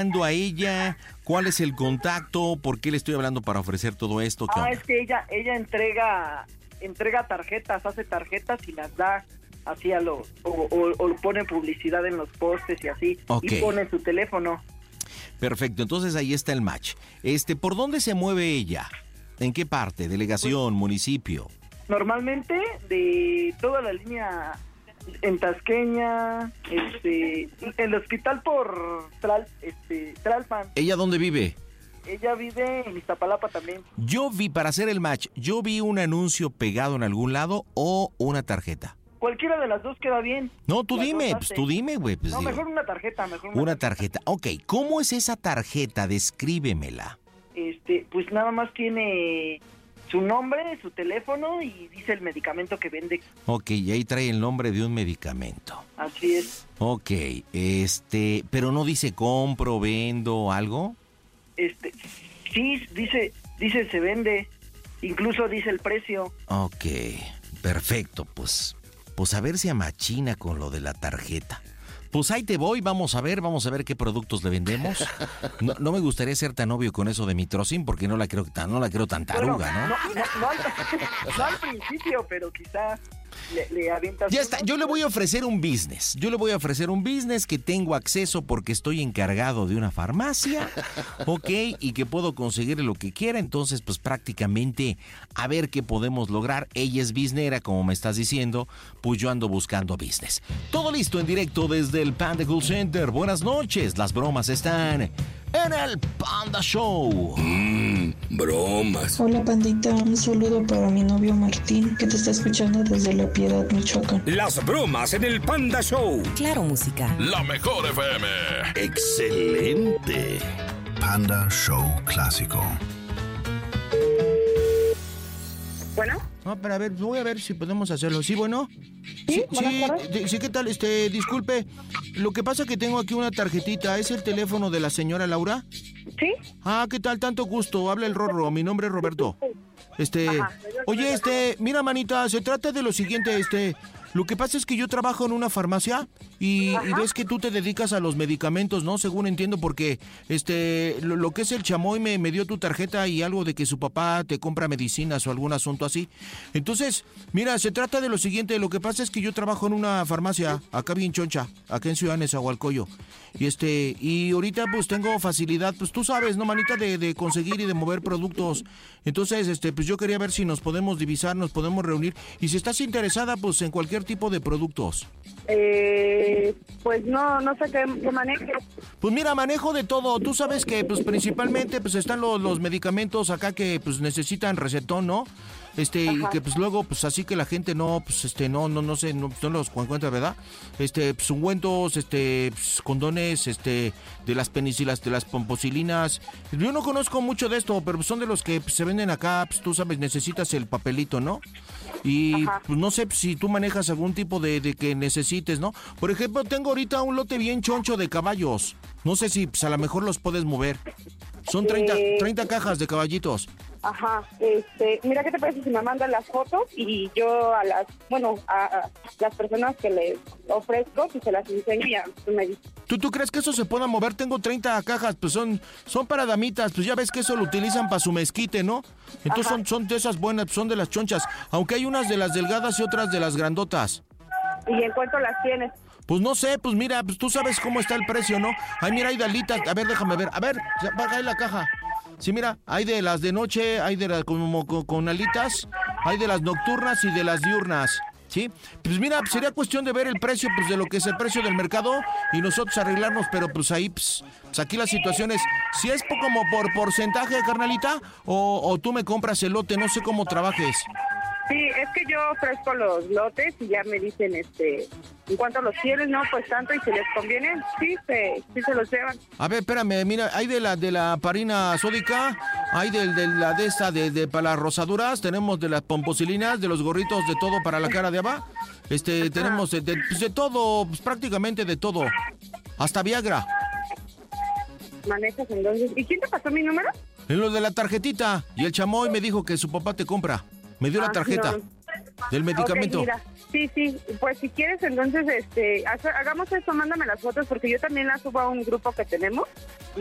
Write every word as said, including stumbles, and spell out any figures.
a ella? ¿Cuál es el contacto? ¿Por qué le estoy hablando para ofrecer todo esto? ¿Qué Ah, onda? es que ella ella entrega entrega tarjetas, hace tarjetas y las da así a los o, o, o pone publicidad en los postes y así, Ok. y pone su teléfono. Perfecto, entonces ahí está el match. Este, ¿por dónde se mueve ella? ¿En qué parte? ¿Delegación, municipio? Normalmente de toda la línea en Tasqueña, este, el hospital por Tral, este, Tralpan. ¿Ella dónde vive? Ella vive en Iztapalapa también. Yo vi, para hacer el match, yo vi un anuncio pegado en algún lado o una tarjeta. Cualquiera de las dos queda bien. No, tú Las dime, dos pues hace. tú dime, güey. Pues, No, digo, mejor una tarjeta, mejor una, una tarjeta. Ok, ¿cómo es esa tarjeta? Descríbemela. Este, pues nada más tiene su nombre, su teléfono y dice el medicamento que vende. Ok, y ahí trae el nombre de un medicamento. Así es. Ok, este, pero no dice compro, vendo, algo. Este, sí, dice, dice se vende, incluso dice el precio. Ok, perfecto, pues, pues a ver si amachina con lo de la tarjeta. Pues ahí te voy, vamos a ver, vamos a ver qué productos le vendemos. No, no me gustaría ser tan obvio con eso de Mitrocin porque no la creo tan, no la creo tan taruga, Bueno, ¿no? No, no, no, al, no al principio, pero quizás le, le avientas. Ya está, uno. yo le voy a ofrecer un business. Yo le voy a ofrecer un business que tengo acceso porque estoy encargado de una farmacia, ¿ok? Y que puedo conseguir lo que quiera. Entonces, pues prácticamente a ver qué podemos lograr. Ella es businessera, como me estás diciendo, pues yo ando buscando business. Todo listo en directo desde el Panda Cool Center. Buenas noches, las bromas están en el Panda Show. Mmm, bromas. Hola pandita, un saludo para mi novio Martín, que te está escuchando desde La Piedad, Michoacán. Las bromas en el Panda Show. Claro, música. La mejor F M. Excelente. Panda Show Clásico. Bueno, No, pero a ver, voy a ver si podemos hacerlo. ¿Sí, bueno? Sí, buenas sí, tardes. de- sí, ¿qué tal? Este, disculpe, lo que pasa que tengo aquí una tarjetita. ¿Es el teléfono de la señora Laura? sí, Ah, ¿qué tal? Tanto gusto. Habla el Rorro. Mi nombre es Roberto. Este, oye, este, mira, manita, se trata de lo siguiente, este, lo que pasa es que yo trabajo en una farmacia y, y ves que tú te dedicas a los medicamentos, ¿no? Según entiendo, porque, este, lo, lo que es el chamoy me, me dio tu tarjeta y algo de que su papá te compra medicinas o algún asunto así. Entonces, mira, se trata de lo siguiente, lo que pasa es que yo trabajo en una farmacia, acá bien choncha, acá en Ciudad Nezahualcóyotl. Y este, y ahorita pues tengo facilidad, pues tú sabes, ¿no, manita? De, de conseguir y de mover productos. Entonces, este, pues yo quería ver si nos podemos divisar, nos podemos reunir. Y si estás interesada, pues en cualquier tipo de productos. Eh, pues no, no sé qué, qué manejes. Pues mira, manejo de todo. Tú sabes que pues principalmente pues están los, los medicamentos acá que pues necesitan recetón, ¿no? Este, y que pues luego pues así que la gente no, pues este, no, no, no sé, no, no los encuentra, ¿verdad? Este, pues ungüentos, este, pues, condones, este, de las penicilas, de las pomposilinas. Yo no conozco mucho de esto, pero son de los que pues, se venden acá, pues tú sabes, necesitas el papelito, ¿no? Y pues no sé si tú manejas algún tipo de, de que necesites, ¿no? Por ejemplo, tengo ahorita un lote bien choncho de caballos. No sé si pues, a lo mejor los puedes mover. Son treinta, Eh. treinta cajas de caballitos. Ajá, este, mira, ¿qué te parece si me mandan las fotos y yo a las, bueno, a, a las personas que les ofrezco, pues se las enseño y ya tú me dices. ¿Tú, ¿Tú crees que eso se pueda mover? Tengo treinta cajas, pues son, son para damitas, pues ya ves que eso lo utilizan para su mezquite, ¿no? Entonces son, son de esas buenas, son de las chonchas, aunque hay unas de las delgadas y otras de las grandotas. ¿Y en cuánto las tienes? Pues no sé, pues mira, pues tú sabes cómo está el precio, ¿no? Ay, mira, hay de alitas, a ver, déjame ver, a ver, baja ahí la caja. Sí, mira, hay de las de noche, hay de las como con, con alitas, hay de las nocturnas y de las diurnas, ¿sí? Pues mira, pues sería cuestión de ver el precio, pues de lo que es el precio del mercado y nosotros arreglarnos, pero pues ahí, pues, pues aquí la situación es, si es po- como por porcentaje, carnalita, o, o tú me compras el lote, no sé cómo trabajes. Sí, es que yo ofrezco los lotes y ya me dicen, este, en cuánto los quieres, no, pues tanto, y si les conviene, sí, se, sí se los llevan. A ver, espérame, mira, hay de la de la parina sódica, hay del de la de esta de, de para las rosaduras, tenemos de las pomposilinas, de los gorritos de todo para la cara de abajo. Este, tenemos de, de, pues de todo, pues prácticamente de todo. Hasta Viagra. Manejas entonces. ¿Y quién te pasó mi número? En lo de la tarjetita. Y el chamoy me dijo que su papá te compra. Me dio Ah, la tarjeta no. del medicamento. Ok, mira, Sí, sí, pues si quieres entonces este haz- hagamos esto, mándame las fotos porque yo también las subo a un grupo que tenemos